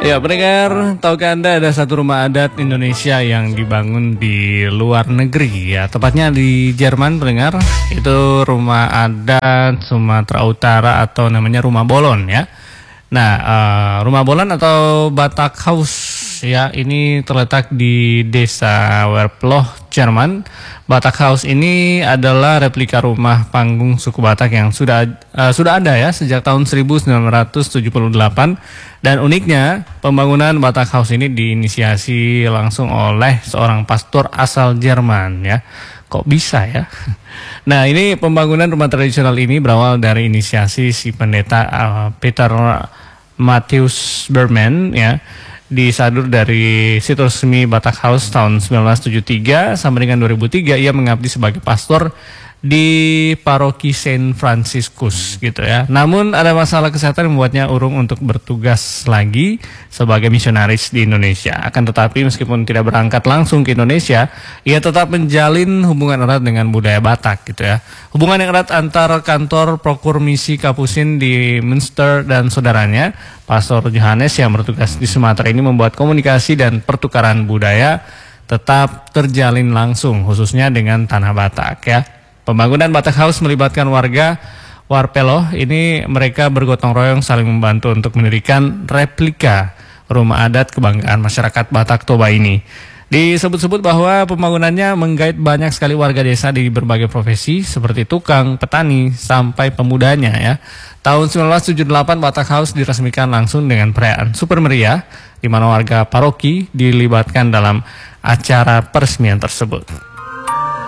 Ya, pendengar, tahukah Anda ada satu rumah adat Indonesia yang dibangun di luar negeri ya, tepatnya di Jerman, pendengar. Itu rumah adat Sumatera Utara atau namanya Rumah Bolon ya. Nah, Rumah Bolon atau Batak House ya, ini terletak di Desa Werploh, Jerman. Batak House ini adalah replika rumah panggung suku Batak yang sudah ada ya sejak tahun 1978, dan uniknya pembangunan Batak House ini diinisiasi langsung oleh seorang pastor asal Jerman ya. Kok bisa ya? Nah, ini pembangunan rumah tradisional ini berawal dari inisiasi si pendeta Peter Matthews Berman ya, disadur dari situs resmi Batak House tahun 1973 sampai dengan 2003 ia mengabdi sebagai pastor di paroki Saint Franciscus gitu ya. Namun ada masalah kesehatan yang membuatnya urung untuk bertugas lagi sebagai misionaris di Indonesia. Akan tetapi meskipun tidak berangkat langsung ke Indonesia, ia tetap menjalin hubungan erat dengan budaya Batak gitu ya. Hubungan yang erat antara kantor Prokur Misi Kapusin di Münster dan saudaranya, Pastor Johannes yang bertugas di Sumatera ini membuat komunikasi dan pertukaran budaya tetap terjalin langsung, khususnya dengan tanah Batak ya. Pembangunan Batak House melibatkan warga Warpeloh. Ini mereka bergotong royong saling membantu untuk mendirikan replika rumah adat kebanggaan masyarakat Batak Toba ini. Disebut-sebut bahwa pembangunannya menggait banyak sekali warga desa di berbagai profesi seperti tukang, petani, sampai pemudanya ya. Tahun 1978 Batak House diresmikan langsung dengan perayaan super meriah di mana warga paroki dilibatkan dalam acara peresmian tersebut.